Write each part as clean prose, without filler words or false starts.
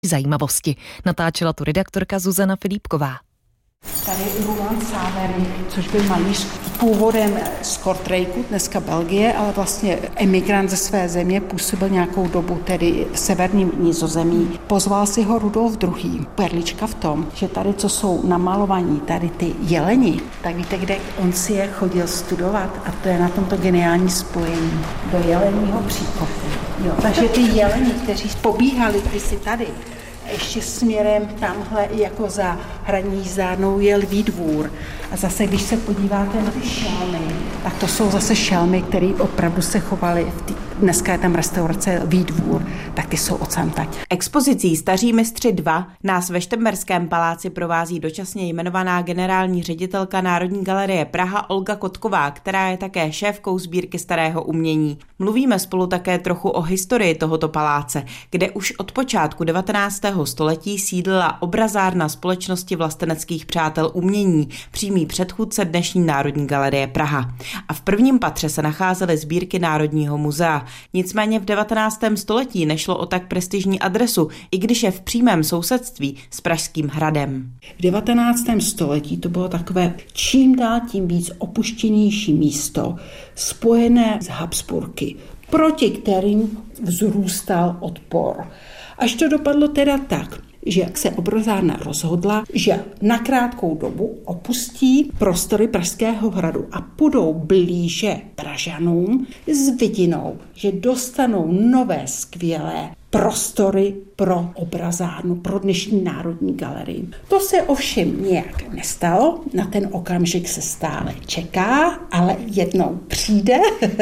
zajímavosti. Natáčela tu redaktorka Zuzana Filipková. Tady Roland Savery, což byl malíř původem z Kortrejku, dneska Belgie, ale vlastně emigrant ze své země, působil nějakou dobu tedy v severním Nizozemí. Pozval si ho Rudolf II. Perlička v tom, že tady, co jsou namalovaní, tady ty jeleni, tak víte, kde on si je chodil studovat, a to je na tomto geniální spojení do Jeleního příkopu. Jo, takže ty jeleni, kteří pobíhali kdysi tady, ještě směrem tamhle jako za hraní Zárnou je Lví dvůr. A zase, když se podíváte na ty šelmy, tak to jsou zase šelmy, které opravdu se chovaly. Dneska je tam restaurace Lví dvůr, tak ty jsou odsamtať. Expozicí Staří mistři 2 nás ve Šternberském paláci provází dočasně jmenovaná generální ředitelka Národní galerie Praha Olga Kotková, která je také šéfkou sbírky starého umění. Mluvíme spolu také trochu o historii tohoto paláce, kde už od počátku 19. století sídlila obrazárna Společnosti vlasteneckých přátel umění, přímý předchůdce dnešní Národní galerie Praha. A v prvním patře se nacházely sbírky Národního muzea. Nicméně v 19. století nešlo o tak prestižní adresu, i když je v přímém sousedství s Pražským hradem. V 19. století to bylo takové čím dál tím víc opuštěnější místo, spojené s Habsburky, proti kterým vzrůstal odpor. Až to dopadlo teda tak, že se obrazárna rozhodla, že na krátkou dobu opustí prostory Pražského hradu a půjdou blíže Pražanům s vidinou, že dostanou nové skvělé prostory pro obrazárnu, pro dnešní Národní galerii. To se ovšem nějak nestalo, na ten okamžik se stále čeká, ale jednou přijde,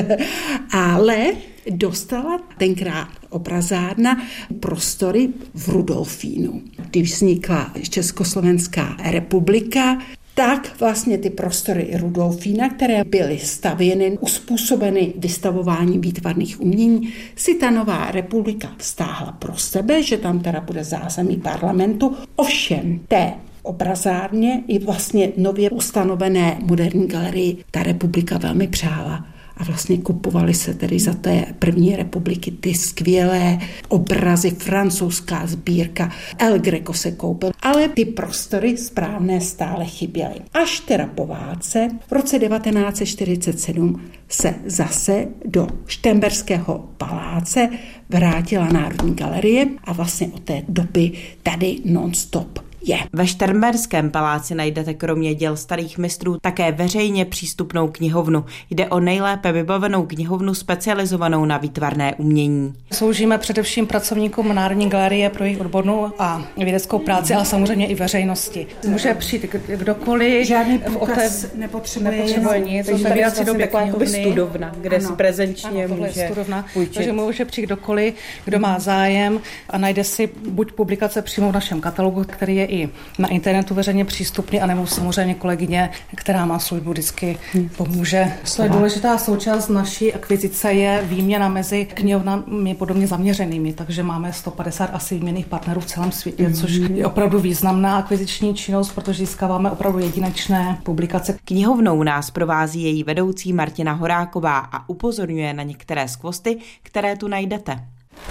ale dostala tenkrát obrazárna prostory v Rudolfínu. Když vznikla Československá republika, tak vlastně ty prostory Rudolfína, které byly stavěny, uspůsobeny vystavování výtvarných umění, si ta nová republika stáhla pro sebe, že tam teda bude zázemí parlamentu. Ovšem té obrazárně i vlastně nově ustanovené moderní galerii ta republika velmi přála. A vlastně kupovaly se tedy za té první republiky ty skvělé obrazy, francouzská sbírka, El Greco se koupil, ale ty prostory správné stále chyběly. Až teda po válce v roce 1947 se zase do Šternberského paláce vrátila Národní galerie a vlastně od té doby tady non-stop je. Ve Šternberském paláci najdete kromě děl starých mistrů také veřejně přístupnou knihovnu. Jde o nejlépe vybavenou knihovnu specializovanou na výtvarné umění. Sloužíme především pracovníkům Národní galerie pro jejich odbornou a vědeckou práci, ale samozřejmě i veřejnosti. Může přijít kdokoliv. Žádný průkaz nepotřebuje nic. Takže tady je době taková studovna, kde si prezenčně může půjčit. Takže může přijít kdokoliv, kdo má zájem a najde si buď publikace přímo v našem katalogu, který je i na internetu veřejně přístupný, anebo samozřejmě kolegyně, která má službu, vždycky pomůže. To je důležitá součást naší akvizice je výměna mezi knihovnami podobně zaměřenými, takže máme 150 asi výměnných partnerů v celém světě, což je opravdu významná akviziční činnost, protože získáváme opravdu jedinečné publikace. Knihovnou nás provází její vedoucí Martina Horáková a upozorňuje na některé skvosty, které tu najdete.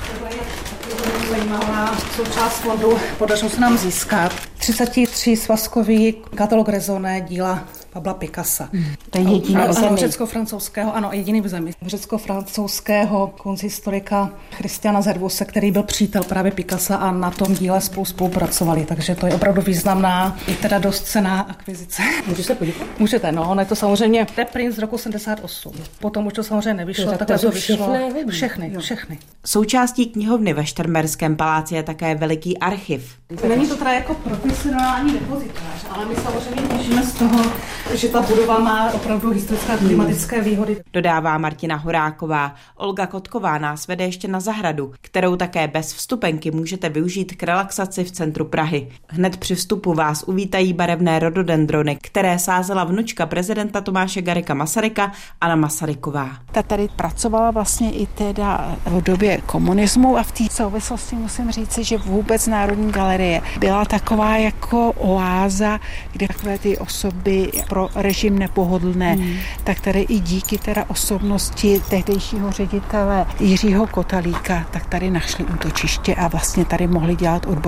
Zajímavá součást fondu, podařilo se nám získat 33 svazkový katalog raisonné díla Pabla Picassa. To je jediný v zemi. Řecko-francouzského, ano, jediný v zemi. Řecko-francouzského konzistorika Christiana Zervose, který byl přítel právě Picassa a na tom díle spolupracovali, takže to je opravdu významná, i teda dost cenná akvizice. Můžu se podívat? Můžete, no, ono je to samozřejmě reprint z roku 78. Potom už to samozřejmě nevyšlo, tak to vyšlo. Všechny. Součástí knihovny ve Šternberském paláci je také veliký archiv. Není to teda jako profesionální depozitář, ale my samozřejmě těžíme z toho, že ta budova má opravdu historické a klimatické výhody. Dodává Martina Horáková. Olga Kotková nás vede ještě na zahradu, kterou také bez vstupenky můžete využít k relaxaci v centru Prahy. Hned při vstupu vás uvítají barevné rododendrony, které sázela vnučka prezidenta Tomáše Garrigua Masaryka, Anna Masaryková. Ta tady pracovala vlastně i teda v době komunismu a v té souvislosti musím říci, že vůbec Národní galerie byla taková jako oáza, kde takové ty osoby pro režim nepohodlné, tak tady i díky teda osobnosti tehdejšího ředitele Jiřího Kotalíka, tak tady našli útočiště a vlastně tady mohli dělat odborné